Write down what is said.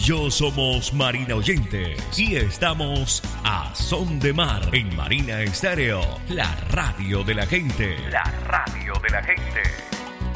yo somos Marina Oyentes y estamos a Son de Mar en Marina Estéreo, la radio de la gente. La radio de la gente.